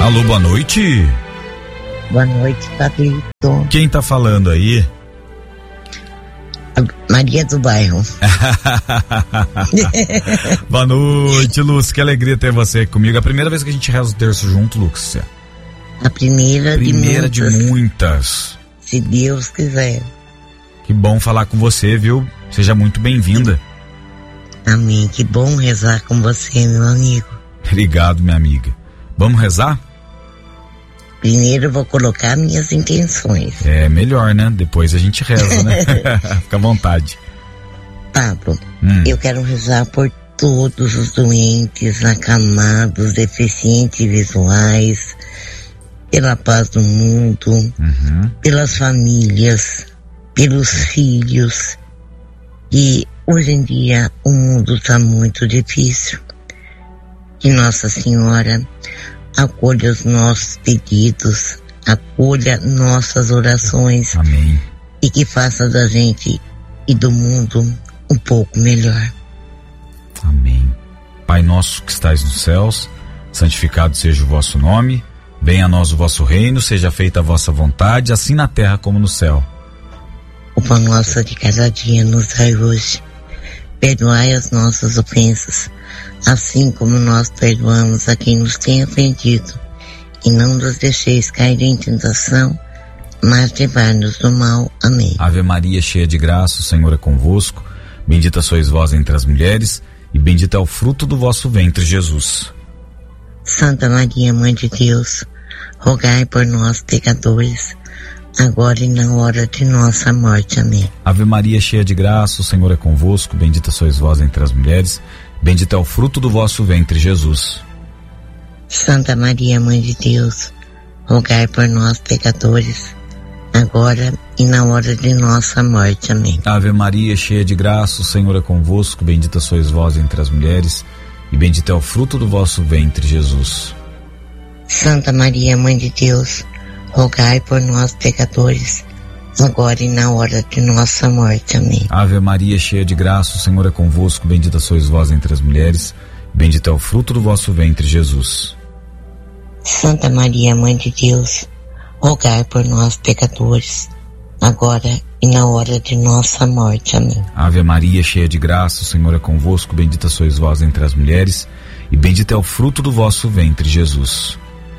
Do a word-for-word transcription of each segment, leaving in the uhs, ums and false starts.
Alô, boa noite. Boa noite, Pablito. Quem tá falando aí? Maria do Bairro. Boa noite, Lúcia, que alegria ter você comigo. É a primeira vez que a gente reza o terço junto, Lúcia. A primeira, primeira de muitas. de muitas. Se Deus quiser. Que bom falar com você, viu? Seja muito bem-vinda. Amém, que bom rezar com você, meu amigo. Obrigado, minha amiga. Vamos rezar? Primeiro eu vou colocar minhas intenções. É melhor, né? Depois a gente reza, né? Fica à vontade. Pablo, hum. eu quero rezar por todos os doentes, acamados, deficientes visuais, pela paz do mundo, uhum. pelas famílias, pelos filhos. E hoje em dia o mundo está muito difícil. Que Nossa Senhora acolha os nossos pedidos, acolha nossas orações. Amém. E que faça da gente e do mundo um pouco melhor. Amém. Pai nosso que estais nos céus, santificado seja o vosso nome, venha a nós o vosso reino, seja feita a vossa vontade, assim na terra como no céu. O pão nosso de cada dia nos dai hoje. Perdoai as nossas ofensas, assim como nós perdoamos a quem nos tem ofendido. E não nos deixeis cair em tentação, mas livrai-nos do mal. Amém. Ave Maria, cheia de graça, o Senhor é convosco. Bendita sois vós entre as mulheres, e bendito é o fruto do vosso ventre, Jesus. Santa Maria, Mãe de Deus, rogai por nós, pecadores, agora e na hora de nossa morte. Amém. Ave Maria, cheia de graça, o Senhor é convosco. Bendita sois vós entre as mulheres, bendito é o fruto do vosso ventre, Jesus. Santa Maria, Mãe de Deus, rogai por nós, pecadores, agora e na hora de nossa morte. Amém. Ave Maria, cheia de graça, o Senhor é convosco. Bendita sois vós entre as mulheres, e bendito é o fruto do vosso ventre, Jesus. Santa Maria, Mãe de Deus, rogai por nós, pecadores, agora e na hora de nossa morte. Amém. Ave Maria, cheia de graça, o Senhor é convosco. Bendita sois vós entre as mulheres, bendito é o fruto do vosso ventre, Jesus. Santa Maria, Mãe de Deus, rogai por nós, pecadores, agora e na hora de nossa morte. Amém. Ave Maria, cheia de graça, o Senhor é convosco. Bendita sois vós entre as mulheres, e bendito é o fruto do vosso ventre, Jesus.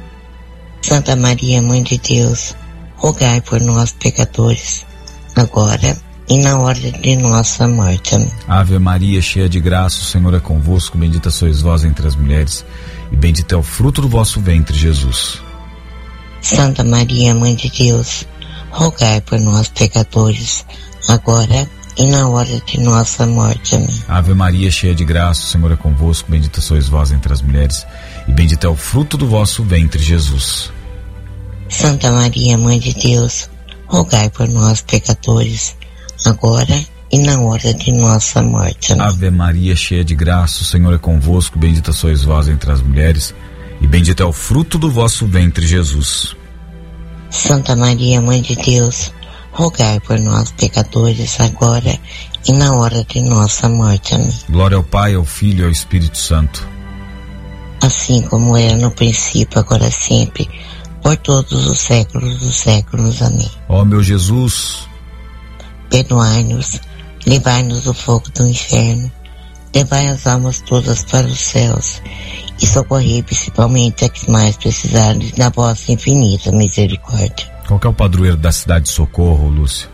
Santa Maria, Mãe de Deus, rogai por nós, pecadores, agora e na hora de nossa morte. Amém. Ave Maria, cheia de graça, o Senhor é convosco. Bendita sois vós entre as mulheres, e bendito é o fruto do vosso ventre, Jesus. Santa Maria, Mãe de Deus, rogai por nós, pecadores, agora e na hora de nossa morte. Amém. Ave Maria, cheia de graça, o Senhor é convosco. Bendita sois vós entre as mulheres, e bendito é o fruto do vosso ventre, Jesus. Santa Maria, Mãe de Deus, rogai por nós, pecadores, agora e na hora de nossa morte. Amém. Ave Maria, cheia de graça, o Senhor é convosco. Bendita sois vós entre as mulheres, e bendito é o fruto do vosso ventre, Jesus. Santa Maria, Mãe de Deus, rogai por nós, pecadores, agora e na hora de nossa morte. Amém. Glória ao Pai, ao Filho e ao Espírito Santo. Assim como era no princípio, agora sempre, por todos os séculos dos séculos. Amém. Ó meu Jesus, perdoai-nos, livrai-nos do fogo do inferno, levai as almas todas para os céus e socorrei principalmente a que mais precisarem da vossa infinita misericórdia. Qual que é o padroeiro da cidade de Socorro, Lúcia?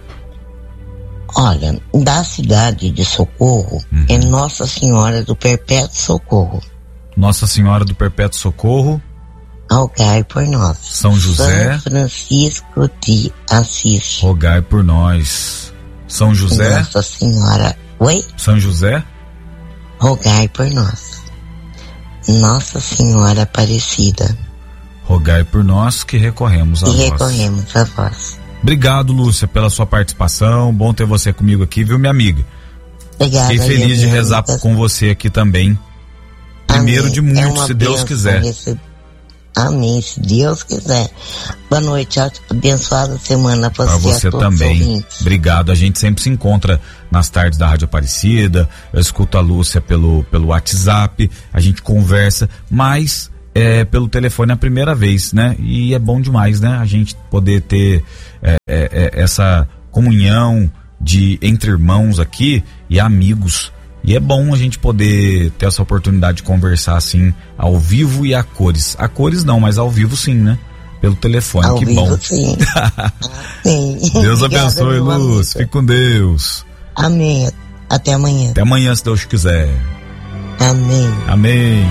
Olha, da cidade de Socorro uhum. é Nossa Senhora do Perpétuo Socorro. Nossa Senhora do Perpétuo Socorro, rogai por nós. São José, São Francisco de Assis, rogai por nós. São José, Nossa Senhora, oi? São José, rogai por nós. Nossa Senhora Aparecida, rogai por nós que recorremos a e vós. E recorremos a vós. Obrigado, Lúcia, pela sua participação. Bom ter você comigo aqui, viu, minha amiga? Obrigada. Fiquei feliz de rezar amiga. com você aqui também. Primeiro Amém. de muitos, é se Deus quiser. Receber. Amém, se Deus quiser. Boa noite, abençoada semana para você, você também. Obrigado, a gente sempre se encontra nas tardes da Rádio Aparecida, eu escuto a Lúcia pelo, pelo WhatsApp, a gente conversa, mas é, pelo telefone a primeira vez, né? E é bom demais, né? A gente poder ter é, é, é, essa comunhão de entre irmãos aqui e amigos. E é bom a gente poder ter essa oportunidade de conversar assim, ao vivo e a cores. A cores não, mas ao vivo sim, né? Pelo telefone, ao que vivo, bom. Sim. Sim. Deus abençoe, Luz. Fique com Deus. Amém. Até amanhã. Até amanhã, se Deus quiser. Amém. Amém.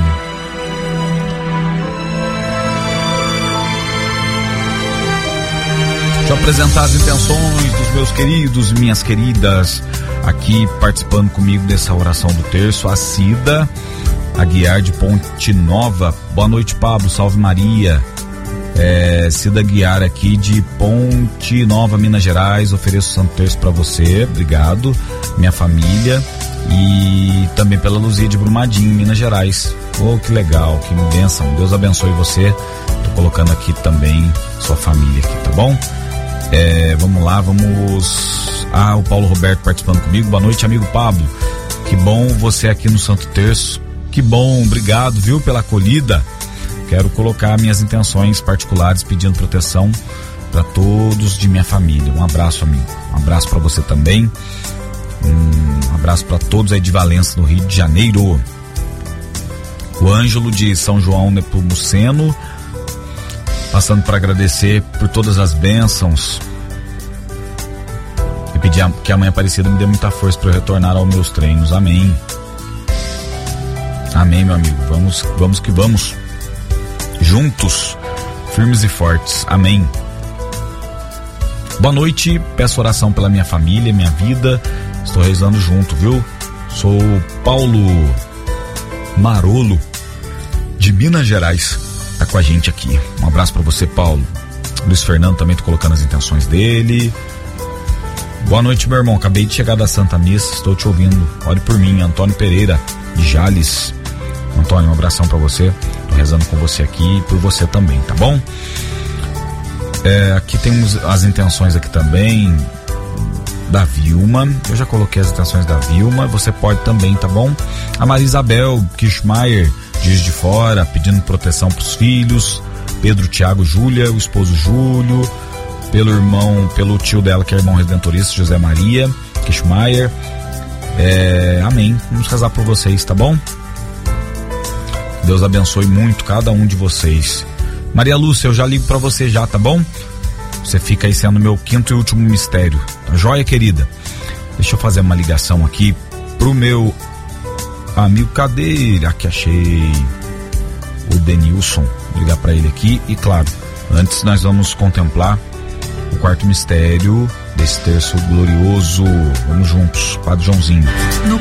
Deixa eu apresentar as intenções dos meus queridos e minhas queridas aqui participando comigo dessa oração do terço. A Cida Aguiar de Ponte Nova. Boa noite, Pablo. Salve Maria. É, Cida Aguiar aqui de Ponte Nova, Minas Gerais. Ofereço o Santo Terço para você. Obrigado, minha família. E também pela Luzia de Brumadinho, Minas Gerais. Oh, que legal, que bênção. Deus abençoe você. Tô colocando aqui também sua família aqui, tá bom? É, vamos lá, vamos. Ah, o Paulo Roberto participando comigo. Boa noite, amigo Pablo. Que bom você aqui no Santo Terço. Que bom, obrigado, viu, pela acolhida. Quero colocar minhas intenções particulares pedindo proteção para todos de minha família. Um abraço, amigo. Um abraço para você também. Um abraço para todos aí de Valença, no Rio de Janeiro. O Ângelo de São João Nepomuceno, passando para agradecer por todas as bênçãos e pedir que a Mãe Aparecida me dê muita força para eu retornar aos meus treinos. Amém. Amém, meu amigo. Vamos, vamos que vamos. Juntos, firmes e fortes. Amém. Boa noite. Peço oração pela minha família, minha vida. Estou rezando junto, viu? Sou Paulo Marolo, de Minas Gerais. Tá com a gente aqui. Um abraço pra você, Paulo. Luiz Fernando também, tô colocando as intenções dele. Boa noite, meu irmão. Acabei de chegar da Santa Missa, estou te ouvindo. Ore por mim, Antônio Pereira, de Jales. Antônio, um abração pra você. Tô rezando com você aqui e por você também, tá bom? É, aqui temos as intenções aqui também da Vilma. Eu já coloquei as intenções da Vilma. Você pode também, tá bom? A Maria Isabel Kirchmeier, Dias de Fora, pedindo proteção pros filhos. Pedro, Tiago, Júlia, o esposo Júlio, pelo irmão, pelo tio dela que é irmão redentorista, José Maria Kirchmeier. É, amém. Vamos rezar por vocês, tá bom? Deus abençoe muito cada um de vocês. Maria Lúcia, eu já ligo pra você já, tá bom? Você fica aí sendo meu quinto e último mistério. Tá joia, querida? Deixa eu fazer uma ligação aqui pro meu amigo. Cadê ele? Aqui achei o Denilson. Vou ligar pra ele aqui. E claro, antes nós vamos contemplar o quarto mistério desse terço glorioso. Vamos juntos, Padre Joãozinho.